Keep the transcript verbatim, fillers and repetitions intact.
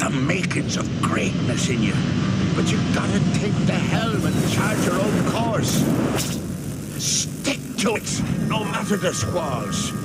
the makings of greatness in you. But you've got to take the helm and chart your own course. Stick to it, no matter the squalls.